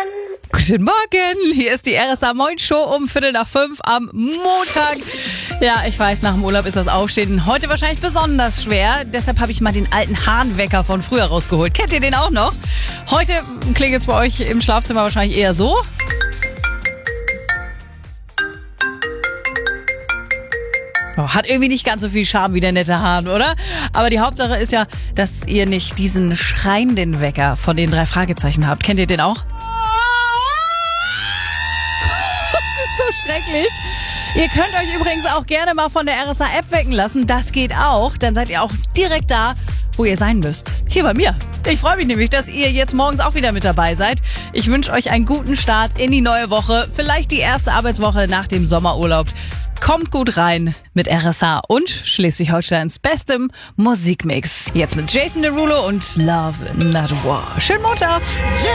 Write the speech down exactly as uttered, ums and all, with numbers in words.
Guten Morgen, hier ist die R S A Moin Show um Viertel nach fünf am Montag. Ja, ich weiß, nach dem Urlaub ist das Aufstehen heute wahrscheinlich besonders schwer. Deshalb habe ich mal den alten Hahnwecker von früher rausgeholt. Kennt ihr den auch noch? Heute klingt es bei euch im Schlafzimmer wahrscheinlich eher so. Oh, hat irgendwie nicht ganz so viel Charme wie der nette Hahn, oder? Aber die Hauptsache ist ja, dass ihr nicht diesen schreienden Wecker von den drei Fragezeichen habt. Kennt ihr den auch? Das ist so schrecklich. Ihr könnt euch übrigens auch gerne mal von der R S A-App wecken lassen. Das geht auch. Dann seid ihr auch direkt da, wo ihr sein müsst. Hier bei mir. Ich freue mich nämlich, dass ihr jetzt morgens auch wieder mit dabei seid. Ich wünsche euch einen guten Start in die neue Woche. Vielleicht die erste Arbeitswoche nach dem Sommerurlaub. Kommt gut rein mit R S A und Schleswig-Holsteins bestem Musikmix. Jetzt mit Jason Derulo und Love Not War. Schönen Montag!